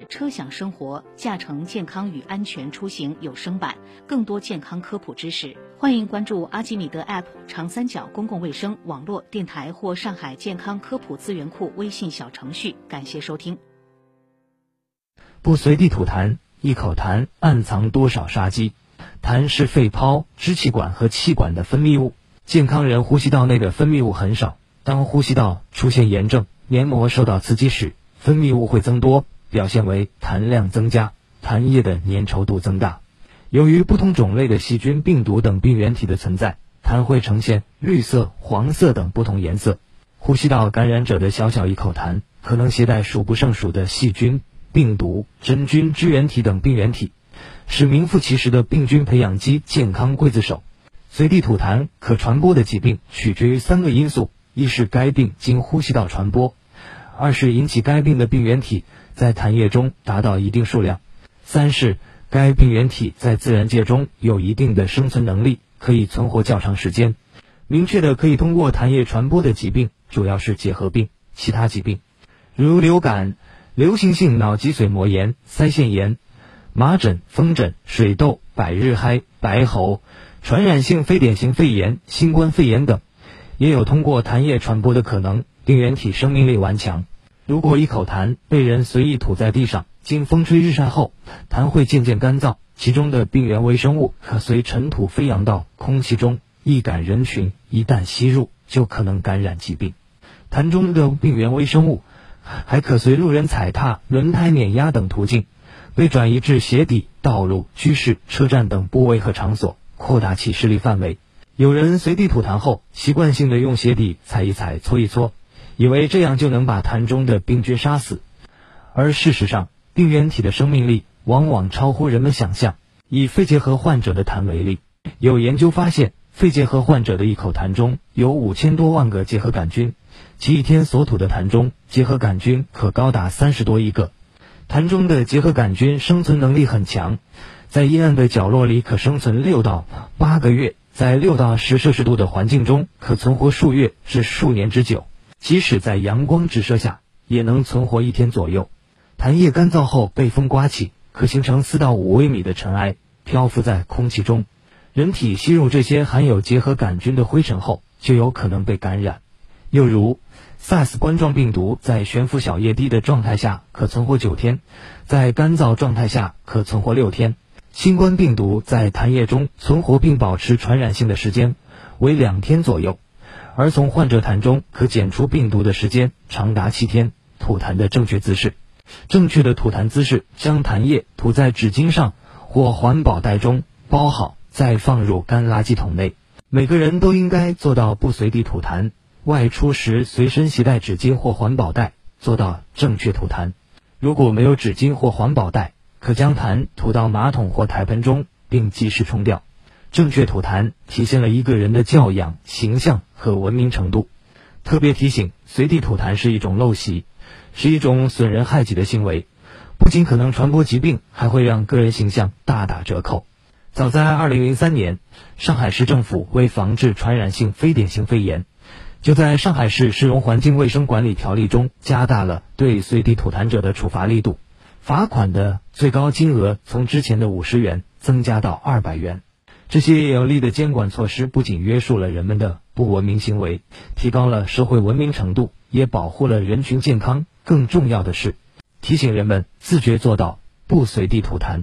车享生活，驾乘健康与安全出行有声版，更多健康科普知识，欢迎关注阿基米德 App、长三角公共卫生网络电台或上海健康科普资源库微信小程序。感谢收听。 不随地吐痰，一口痰暗藏多少杀机？痰是肺泡、支气管和气管的分泌物，健康人呼吸道内的分泌物很少。当呼吸道出现炎症，黏膜受到刺激时，分泌物会增多，表现为痰量增加，痰液的粘稠度增大。由于不同种类的细菌、病毒等病原体的存在，痰会呈现绿色、黄色等不同颜色。呼吸道感染者的小小一口痰，可能携带数不胜数的细菌、病毒、真菌、支原体等病原体，是名副其实的病菌培养基、健康刽子手。随地吐痰可传播的疾病取决于3个因素：一是该病经呼吸道传播，二是引起该病的病原体在痰液中达到一定数量，三是该病原体在自然界中有一定的生存能力，可以存活较长时间。明确的可以通过痰液传播的疾病主要是结核病、其他疾病如流感、流行性脑脊髓膜炎、腮腺炎、麻疹、风疹、水痘、百日嗨、白喉、传染性非典型肺炎、新冠肺炎等，也有通过痰液传播的可能，病原体生命力顽强。如果一口痰被人随意吐在地上，经风吹日晒后，痰会渐渐干燥，其中的病原微生物可随尘土飞扬到空气中，易感人群，一旦吸入就可能感染疾病。痰中的病原微生物还可随路人踩踏、轮胎碾压等途径被转移至鞋底、道路、居室、车站等部位和场所，扩大其势力范围。有人随地吐痰后，习惯性的用鞋底踩一踩、搓一搓，以为这样就能把痰中的病菌杀死，而事实上，病原体的生命力往往超乎人们想象。以肺结核患者的痰为例，有研究发现，肺结核患者的一口痰中有5000多万个结核杆菌，其一天所吐的痰中，结核杆菌可高达30多亿个。痰中的结核杆菌生存能力很强，在阴暗的角落里可生存6到8个月，在6到10摄氏度的环境中可存活数月至数年之久，即使在阳光直射下也能存活1天左右。痰液干燥后被风刮起，可形成4到5微米的尘埃，漂浮在空气中。人体吸入这些含有结核杆菌的灰尘后，就有可能被感染。又如 SARS 冠状病毒在悬浮小液滴的状态下可存活9天，在干燥状态下可存活6天。新冠病毒在痰液中存活并保持传染性的时间为2天左右，而从患者痰中可检出病毒的时间长达7天。吐痰的正确姿势。正确的吐痰姿势，将痰液吐在纸巾上或环保袋中包好，再放入干垃圾桶内。每个人都应该做到不随地吐痰，外出时随身携带纸巾或环保袋，做到正确吐痰。如果没有纸巾或环保袋，可将痰吐到马桶或台盆中，并及时冲掉。正确吐痰体现了一个人的教养、形象和文明程度。特别提醒，随地吐痰是一种陋习，是一种损人害己的行为，不仅可能传播疾病，还会让个人形象大打折扣。早在2003年，上海市政府为防治传染性非典型肺炎，就在上海市市容环境卫生管理条例中加大了对随地吐痰者的处罚力度，罚款的最高金额从之前的50元增加到200元。这些有力的监管措施不仅约束了人们的不文明行为，提高了社会文明程度，也保护了人群健康。更重要的是，提醒人们自觉做到不随地吐痰。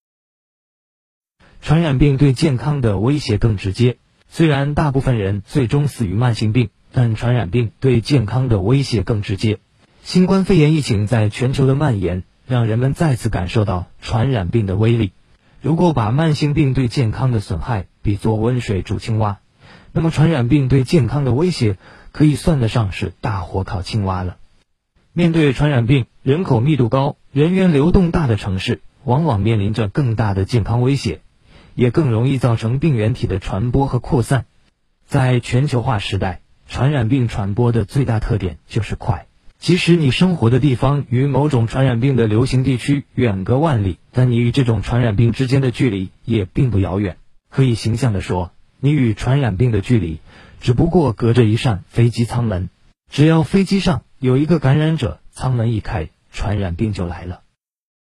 传染病对健康的威胁更直接，虽然大部分人最终死于慢性病，但传染病对健康的威胁更直接。新冠肺炎疫情在全球的蔓延，让人们再次感受到传染病的威力。如果把慢性病对健康的损害比作温水煮青蛙，那么传染病对健康的威胁可以算得上是大火烤青蛙了。面对传染病，人口密度高、人员流动大的城市往往面临着更大的健康威胁，也更容易造成病原体的传播和扩散。在全球化时代，传染病传播的最大特点就是快。即使你生活的地方与某种传染病的流行地区远隔万里，但你与这种传染病之间的距离也并不遥远。可以形象地说，你与传染病的距离只不过隔着一扇飞机舱门。只要飞机上有一个感染者，舱门一开，传染病就来了。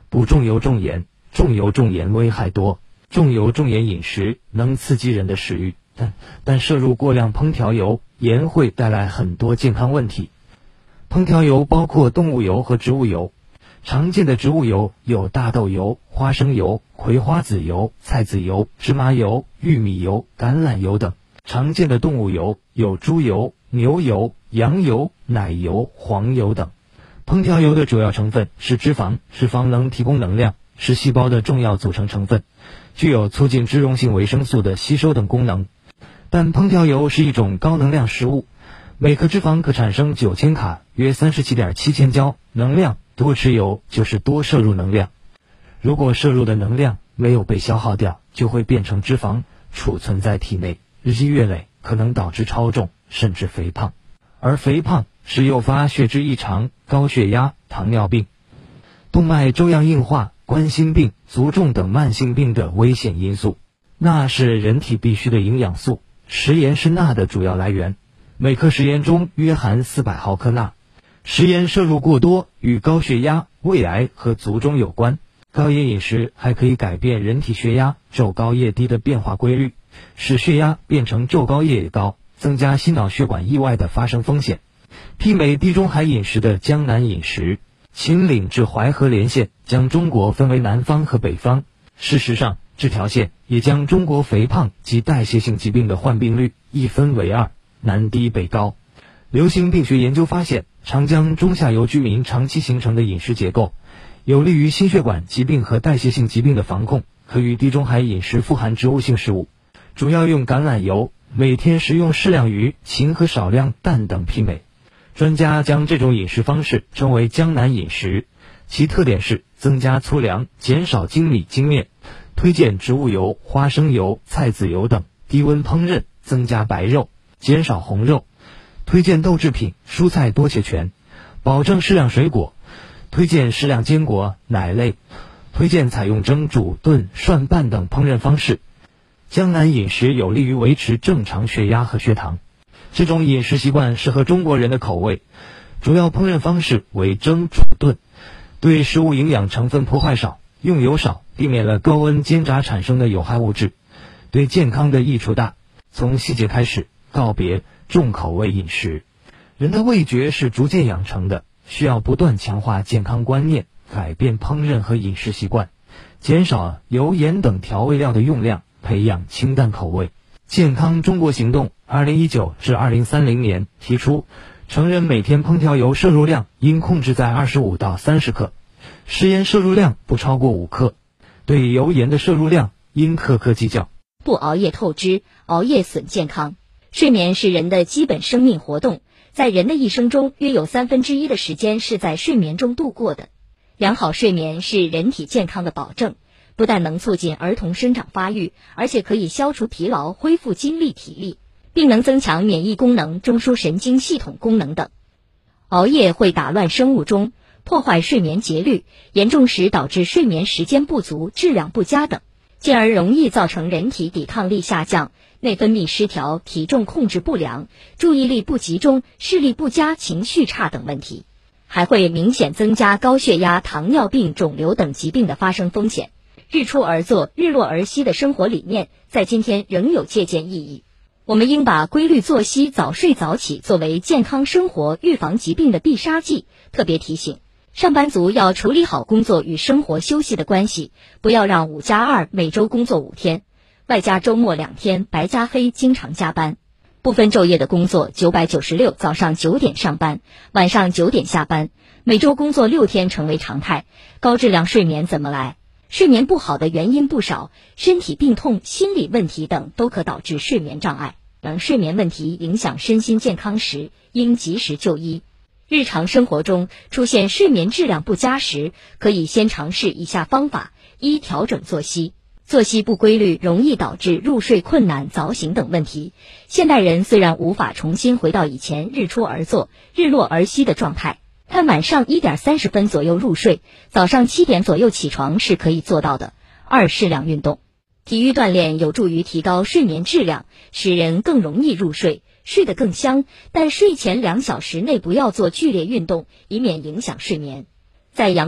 不重油重盐，重油重盐危害多。重油重盐饮食能刺激人的食欲，但摄入过量烹调油、盐会带来很多健康问题。烹调油包括动物油和植物油。常见的植物油有大豆油、花生油、葵花籽油、菜籽油、芝麻油、玉米油、橄榄油等。常见的动物油有猪油、牛油、羊油、奶油、黄油等。烹调油的主要成分是脂肪，脂肪能提供能量，是细胞的重要组成成分，具有促进脂溶性维生素的吸收等功能。但烹调油是一种高能量食物，每克脂肪可产生9000卡，约37.7千焦，能量多吃油就是多摄入能量。如果摄入的能量没有被消耗掉，就会变成脂肪，储存在体内，日积月累可能导致超重甚至肥胖。而肥胖是诱发血脂异常、高血压、糖尿病、动脉粥样硬化、冠心病、卒中等慢性病的危险因素。钠是人体必需的营养素，食盐是钠的主要来源，每克食盐中约含400毫克钠。食盐摄入过多与高血压、胃癌和卒中有关。高盐饮食还可以改变人体血压昼高夜低的变化规律，使血压变成昼高夜高，增加心脑血管意外的发生风险。媲美地中海饮食的江南饮食，秦岭至淮河连线将中国分为南方和北方。事实上，这条线也将中国肥胖及代谢性疾病的患病率一分为二，南低北高。流行病学研究发现，长江中下游居民长期形成的饮食结构，有利于心血管疾病和代谢性疾病的防控，可与地中海饮食富含植物性食物，主要用橄榄油，每天食用适量鱼、禽和少量蛋等媲美。专家将这种饮食方式称为江南饮食，其特点是增加粗粮，减少精米精面，推荐植物油、花生油、菜籽油等，低温烹饪，增加白肉，减少红肉，推荐豆制品，蔬菜多且全，保证适量水果，推荐适量坚果、奶类，推荐采用蒸、煮、炖、涮拌等烹饪方式。江南饮食有利于维持正常血压和血糖。这种饮食习惯适合中国人的口味，主要烹饪方式为蒸、煮、炖，对食物营养成分破坏少，用油少，避免了高温煎炸产生的有害物质，对健康的益处大。从细节开始，告别重口味饮食。人的味觉是逐渐养成的，需要不断强化健康观念，改变烹饪和饮食习惯，减少油盐等调味料的用量，培养清淡口味。健康中国行动2019至2030年提出，成人每天烹调油摄入量应控制在25到30克，食盐摄入量不超过5克，对油盐的摄入量应克克计较。 不熬夜透支，熬夜损健康。睡眠是人的基本生命活动，在人的一生中，约有1/3的时间是在睡眠中度过的。良好睡眠是人体健康的保证，不但能促进儿童生长发育，而且可以消除疲劳、恢复精力体力，并能增强免疫功能、中枢神经系统功能等。熬夜会打乱生物钟，破坏睡眠节律，严重时导致睡眠时间不足、质量不佳等，进而容易造成人体抵抗力下降、内分泌失调、体重控制不良、注意力不集中、视力不佳、情绪差等问题，还会明显增加高血压、糖尿病、肿瘤等疾病的发生风险。日出而作，日落而息的生活理念在今天仍有借鉴意义。我们应把规律作息、早睡早起作为健康生活、预防疾病的必杀技。特别提醒，上班族要处理好工作与生活休息的关系，不要让5+2每周工作5天，外加周末2天白加黑经常加班。不分昼夜的工作996，早上9点上班，晚上9点下班，每周工作6天成为常态。高质量睡眠怎么来？睡眠不好的原因不少，身体病痛、心理问题等都可导致睡眠障碍。当睡眠问题影响身心健康时，应及时就医。日常生活中出现睡眠质量不佳时，可以先尝试以下方法：一、调整作息。作息不规律容易导致入睡困难、早醒等问题。现代人虽然无法重新回到以前日出而作、日落而息的状态，但晚上1点30分左右入睡，早上7点左右起床是可以做到的。二、适量运动。体育锻炼有助于提高睡眠质量，使人更容易入睡，睡得更香，但睡前2小时内不要做剧烈运动，以免影响睡眠。在